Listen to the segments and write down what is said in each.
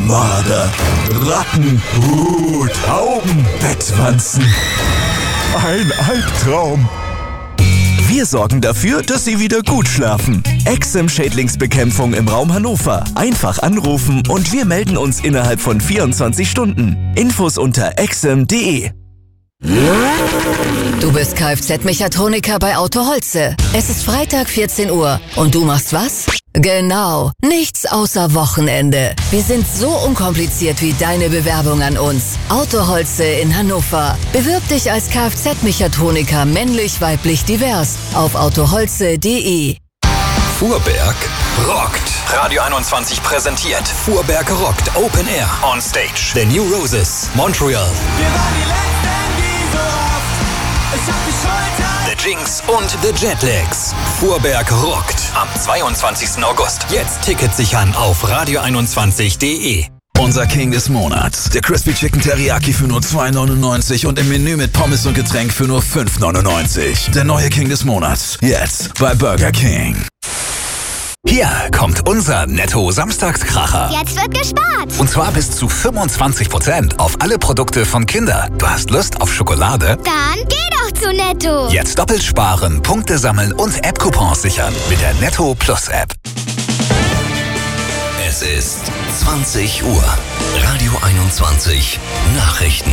Marder, Ratten, Tauben, Bettwanzen. Ein Albtraum. Wir sorgen dafür, dass Sie wieder gut schlafen. Exim-Schädlingsbekämpfung im Raum Hannover. Einfach anrufen und wir melden uns innerhalb von 24 Stunden. Infos unter exim.de. Du bist Kfz-Mechatroniker bei Auto Holze. Es ist Freitag 14 Uhr und du machst was? Genau, nichts außer Wochenende. Wir sind so unkompliziert wie deine Bewerbung an uns. Auto Holze in Hannover. Bewirb dich als Kfz-Mechatroniker männlich, weiblich, divers auf autoholze.de. Fuhrberg rockt. Radio 21 präsentiert Fuhrberg rockt Open Air on Stage. The New Roses, Montreal. Wir waren die Letzten, die so oft. Ich hab die Schulter. The Jinx und The Jetlags. Fuhrberg rockt am 22. August. Jetzt Tickets sichern auf radio21.de. Unser King des Monats. Der Crispy Chicken Teriyaki für nur $2,99 und im Menü mit Pommes und Getränk für nur $5,99. Der neue King des Monats. Jetzt bei Burger King. Hier kommt unser Netto-Samstagskracher. Jetzt wird gespart. Und zwar bis zu 25% auf alle Produkte von Kinder. Du hast Lust auf Schokolade? Dann geh doch zu Netto. Jetzt doppelt sparen, Punkte sammeln und App-Coupons sichern mit der Netto Plus App. Es ist 20 Uhr. Radio 21 Nachrichten.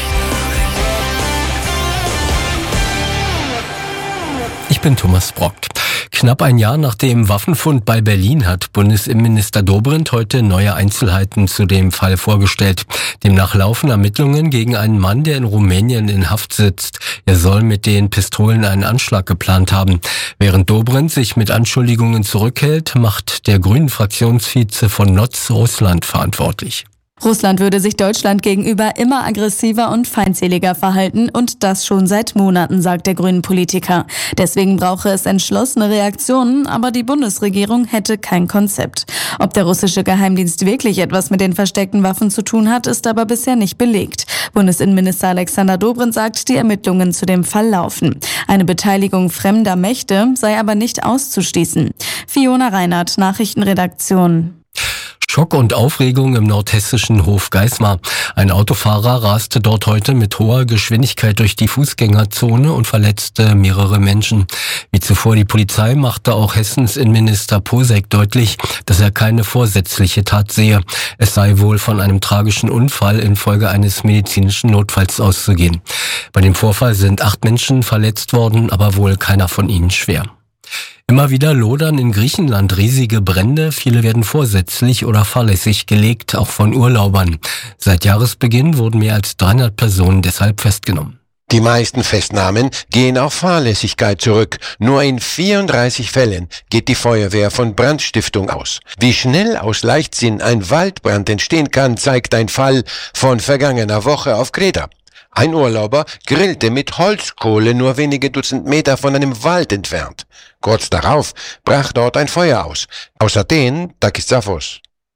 Ich bin Thomas Brock. Knapp ein Jahr nach dem Waffenfund bei Berlin hat Bundesinnenminister Dobrindt heute neue Einzelheiten zu dem Fall vorgestellt. Demnach laufen Ermittlungen gegen einen Mann, der in Rumänien in Haft sitzt. Er soll mit den Pistolen einen Anschlag geplant haben. Während Dobrindt sich mit Anschuldigungen zurückhält, macht der Grünen-Fraktionsvize von Notz Russland verantwortlich. Russland würde sich Deutschland gegenüber immer aggressiver und feindseliger verhalten und das schon seit Monaten, sagt der Grünen-Politiker. Deswegen brauche es entschlossene Reaktionen, aber die Bundesregierung hätte kein Konzept. Ob der russische Geheimdienst wirklich etwas mit den versteckten Waffen zu tun hat, ist aber bisher nicht belegt. Bundesinnenminister Alexander Dobrindt sagt, die Ermittlungen zu dem Fall laufen. Eine Beteiligung fremder Mächte sei aber nicht auszuschließen. Fiona Reinhardt, Nachrichtenredaktion. Schock und Aufregung im nordhessischen Hofgeismar. Ein Autofahrer raste dort heute mit hoher Geschwindigkeit durch die Fußgängerzone und verletzte mehrere Menschen. Wie zuvor die Polizei machte auch Hessens Innenminister Posek deutlich, dass er keine vorsätzliche Tat sehe. Es sei wohl von einem tragischen Unfall infolge eines medizinischen Notfalls auszugehen. Bei dem Vorfall sind 8 Menschen verletzt worden, aber wohl keiner von ihnen schwer. Immer wieder lodern in Griechenland riesige Brände. Viele werden vorsätzlich oder fahrlässig gelegt, auch von Urlaubern. Seit Jahresbeginn wurden mehr als 300 Personen deshalb festgenommen. Die meisten Festnahmen gehen auf Fahrlässigkeit zurück. Nur in 34 Fällen geht die Feuerwehr von Brandstiftung aus. Wie schnell aus Leichtsinn ein Waldbrand entstehen kann, zeigt ein Fall von vergangener Woche auf Kreta. Ein Urlauber grillte mit Holzkohle nur wenige Dutzend Meter von einem Wald entfernt. Kurz darauf brach dort ein Feuer aus. Aus Athen, Takis Zaphos.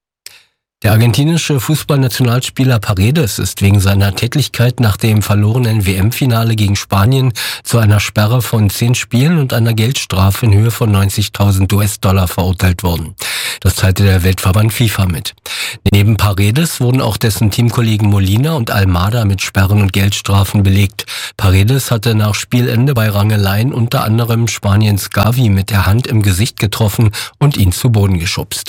Der argentinische Fußballnationalspieler Paredes ist wegen seiner Tätlichkeit nach dem verlorenen WM-Finale gegen Spanien zu einer Sperre von 10 Spielen und einer Geldstrafe in Höhe von $90.000 verurteilt worden. Das teilte der Weltverband FIFA mit. Neben Paredes wurden auch dessen Teamkollegen Molina und Almada mit Sperren und Geldstrafen belegt. Paredes hatte nach Spielende bei Rangeleien unter anderem Spaniens Gavi mit der Hand im Gesicht getroffen und ihn zu Boden geschubst.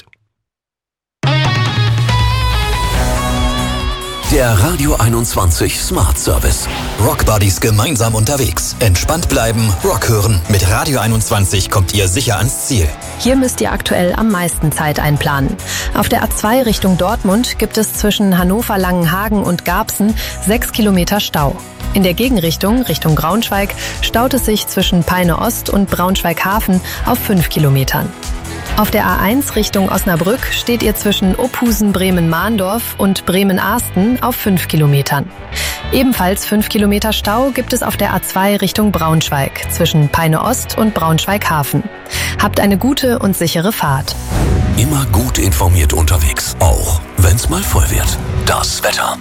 Der Radio 21 Smart Service. Rock Buddies gemeinsam unterwegs. Entspannt bleiben, Rock hören. Mit Radio 21 kommt ihr sicher ans Ziel. Hier müsst ihr aktuell am meisten Zeit einplanen. Auf der A2 Richtung Dortmund gibt es zwischen Hannover-Langenhagen und Garbsen 6 Kilometer Stau. In der Gegenrichtung, Richtung Braunschweig, staut es sich zwischen Peine Ost und Braunschweig-Hafen auf 5 Kilometern. Auf der A1 Richtung Osnabrück steht ihr zwischen Ophusen-Bremen-Mahndorf und Bremen-Ahsten auf 5 Kilometern. Ebenfalls 5 Kilometer Stau gibt es auf der A2 Richtung Braunschweig zwischen Peine Ost und Braunschweig-Hafen. Habt eine gute und sichere Fahrt. Immer gut informiert unterwegs, auch wenn's mal voll wird. Das Wetter.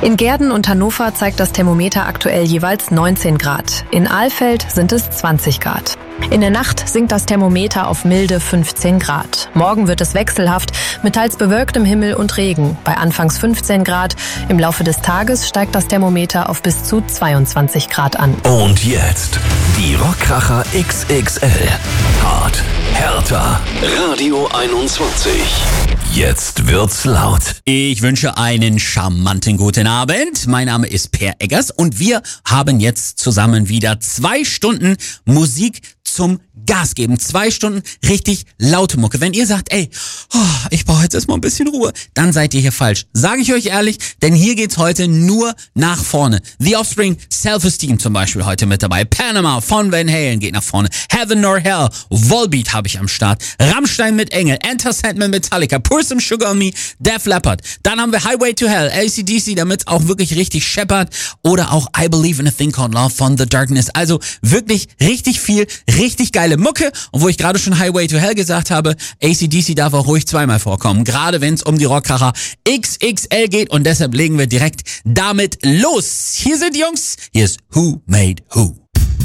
In Gehrden und Hannover zeigt das Thermometer aktuell jeweils 19 Grad. In Alfeld sind es 20 Grad. In der Nacht sinkt das Thermometer auf milde 15 Grad. Morgen wird es wechselhaft mit teils bewölktem Himmel und Regen. Bei anfangs 15 Grad. Im Laufe des Tages steigt das Thermometer auf bis zu 22 Grad an. Und jetzt die Rockkracher XXL. Hart, härter. Radio 21. Jetzt wird's laut. Ich wünsche einen charmanten guten Abend. Mein Name ist Per Eggers und wir haben jetzt zusammen wieder 2 Stunden Musik zum Gas geben. 2 Stunden richtig laute Mucke. Wenn ihr sagt, ey, ich brauche jetzt erstmal ein bisschen Ruhe, dann seid ihr hier falsch. Sage ich euch ehrlich, denn hier geht's heute nur nach vorne. The Offspring, Self-Esteem zum Beispiel heute mit dabei. Panama von Van Halen geht nach vorne. Heaven nor Hell, Volbeat habe ich am Start. Rammstein mit Engel, Enter Sandman, Metallica, Pour Some Sugar on Me, Def Leppard. Dann haben wir Highway to Hell, AC/DC, damit auch wirklich richtig scheppert. Oder auch I Believe in a Thing Called Love von The Darkness. Also wirklich richtig viel, richtig geile Mucke. Und wo ich gerade schon Highway to Hell gesagt habe, AC/DC darf auch ruhig zweimal vorkommen. Gerade wenn es um die Rockkracher XXL geht. Und deshalb legen wir direkt damit los. Hier sind die Jungs. Hier ist Who Made Who.